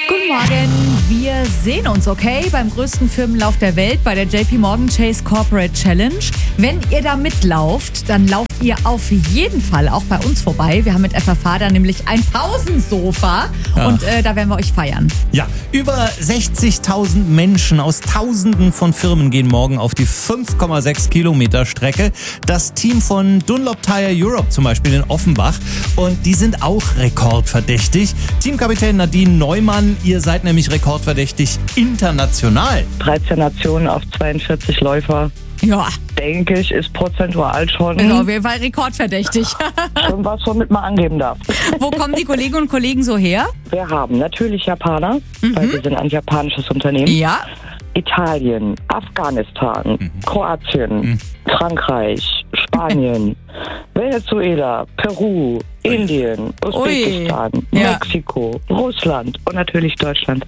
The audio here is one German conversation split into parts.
Guten Morgen, wir sehen uns, okay? Beim größten Firmenlauf der Welt, bei der JP Morgan Chase Corporate Challenge. Wenn ihr da mitlauft, dann lauft ihr auf jeden Fall auch bei uns vorbei. Wir haben mit FFH da nämlich ein Pausensofa und da werden wir euch feiern. Ja, über 60.000 Menschen aus Tausenden von Firmen gehen morgen auf die 5,6 Kilometer Strecke. Das Team von Dunlop Tire Europe zum Beispiel in Offenbach. Und die sind auch rekordverdächtig. Teamkapitän Nadine Neumann, ihr seid nämlich rekordverdächtig international. 13 Nationen auf 42 Läufer. Ja, Denke ich, ist prozentual schon auf jeden Fall rekordverdächtig. was, womit man angeben darf. Wo kommen die Kolleginnen und Kollegen so her? Wir haben natürlich Japaner, weil wir sind ein japanisches Unternehmen. Ja. Italien, Afghanistan, Kroatien, Frankreich, Spanien, Venezuela, Peru, Indien, Usbekistan, Ja. Mexiko, Russland und natürlich Deutschland.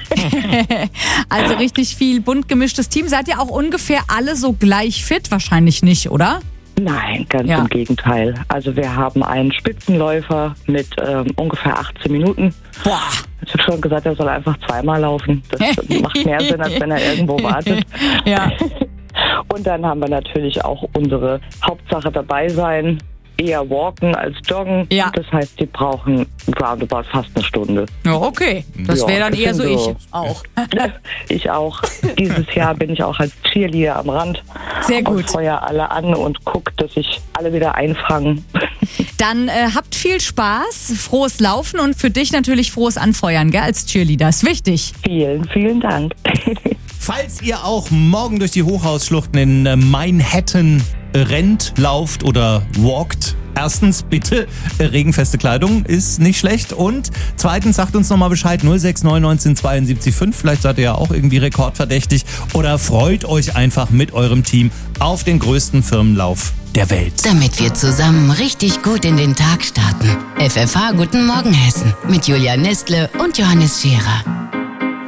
Also richtig viel bunt gemischtes Team. Seid ihr auch ungefähr alle so gleich fit? Wahrscheinlich nicht, oder? Nein, ganz im Gegenteil. Also wir haben einen Spitzenläufer mit ungefähr 18 Minuten. Boah. Ich habe schon gesagt, er soll einfach zweimal laufen. Das macht mehr Sinn, als wenn er irgendwo wartet. Ja. Und dann haben wir natürlich auch unsere Hauptsache dabei sein. Eher walken als joggen. Ja. Das heißt, die brauchen roundabout fast eine Stunde. Ja, okay. Das Ja, wäre dann das eher so sind ich so- auch. Ich auch. Dieses Jahr bin ich auch als Cheerleader am Rand. Sehr gut. Und feuer alle an und gucke, dass ich alle wieder einfange. Dann habt viel Spaß, frohes Laufen und für dich natürlich frohes Anfeuern, gell, als Cheerleader. Ist wichtig. Vielen, vielen Dank. Falls ihr auch morgen durch die Hochhausschluchten in Manhattan rennt, lauft oder walkt, erstens bitte regenfeste Kleidung ist nicht schlecht und zweitens sagt uns nochmal Bescheid 069 1972 5, vielleicht seid ihr ja auch irgendwie rekordverdächtig oder freut euch einfach mit eurem Team auf den größten Firmenlauf der Welt. Damit wir zusammen richtig gut in den Tag starten. FFH Guten Morgen Hessen mit Julia Nestle und Johannes Scherer.